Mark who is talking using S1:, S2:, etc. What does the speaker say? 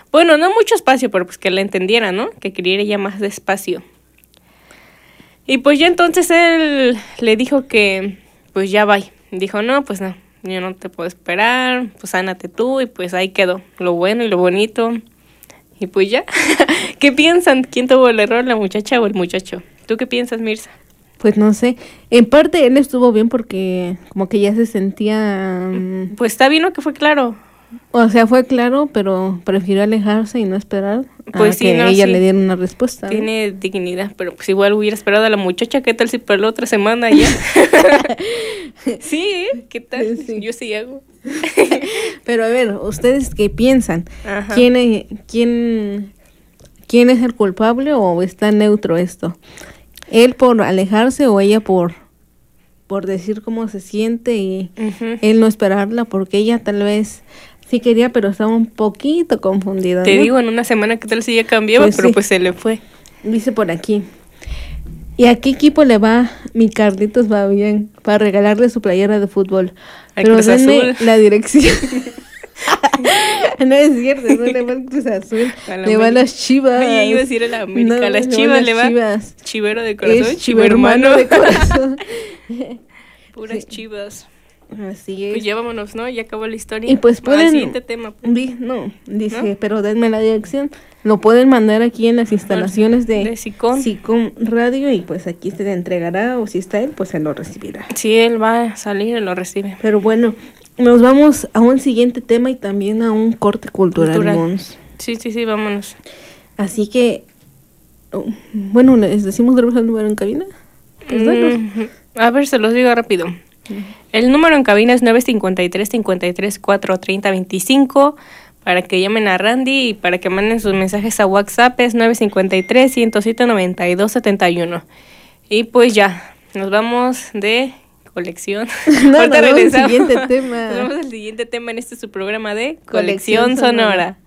S1: Bueno, no mucho espacio, pero pues que la entendiera, ¿no? Que quería ir ella más despacio. Y pues ya entonces él le dijo que pues ya va. Dijo, no, pues no, yo no te puedo esperar, pues sánate tú, y pues ahí quedó lo bueno y lo bonito. Y pues ya, ¿qué piensan? ¿Quién tuvo el error, la muchacha o el muchacho? ¿Tú qué piensas, Mirza?
S2: Pues no sé, en parte él estuvo bien porque como que ya se sentía,
S1: Pues está bien, ¿no? Que fue claro.
S2: o sea, fue claro, pero prefirió alejarse y no esperar
S1: Pues
S2: a
S1: sí,
S2: que
S1: no,
S2: ella
S1: sí.
S2: le diera una respuesta, ¿no?
S1: Tiene dignidad, pero pues igual hubiera esperado a la muchacha. ¿Qué tal si para la otra semana ya? Sí, ¿eh? ¿Qué tal?
S2: Sí.
S1: Yo sí hago.
S2: Pero a ver, ¿ustedes qué piensan?
S1: Ajá.
S2: ¿Quién es el culpable o está neutro esto? ¿Él por alejarse o ella por decir cómo se siente y
S1: Ujú.
S2: él no esperarla? Porque ella tal vez sí quería, pero estaba un poquito confundida,
S1: Te
S2: ¿no?
S1: digo, en una semana, ¿qué tal si ya cambiaba?
S2: Pues
S1: Pero
S2: sí.
S1: pues se le fue.
S2: Dice por aquí. ¿Y a qué equipo le va mi Carlitos va bien para regalarle su playera de fútbol?
S1: Al
S2: Pero
S1: Cruz
S2: denme
S1: Azul.
S2: la dirección. No es cierto, no le va al Cruz Azul,
S1: A la
S2: le va a
S1: América.
S2: las Chivas.
S1: Ay, iba a decir a la América.
S2: No,
S1: A las
S2: le
S1: Chivas le
S2: las
S1: va.
S2: Chivas.
S1: Chivero de corazón,
S2: Es
S1: chivermano.
S2: chivermano de corazón.
S1: Puras
S2: Sí.
S1: Chivas.
S2: Así es.
S1: Pues ya vámonos, ¿no? Ya acabó la historia.
S2: Y pues
S1: Al
S2: pueden...
S1: siguiente tema.
S2: No, dice,
S1: ¿No?
S2: pero denme la dirección. Lo pueden mandar aquí en las instalaciones de
S1: Sicón.
S2: Radio y pues aquí se le entregará o si está él, pues se lo recibirá.
S1: Si él va a salir, él lo recibe.
S2: Pero bueno, nos vamos a un siguiente tema y también a un corte cultural, Mons.
S1: Sí, vámonos.
S2: Así que, bueno, ¿les decimos de nuevo el número en cabina? Pues danos.
S1: A ver, se los digo rápido. El número en cabina es 953-53-430-25 para que llamen a Randy y para que manden sus mensajes a WhatsApp es 953-107-9271. Y pues ya, nos vamos de colección.
S2: No,
S1: Ahorita
S2: nos vamos al
S1: regresamos.
S2: siguiente tema.
S1: Nos vamos al siguiente tema en este su programa de Colección Sonora.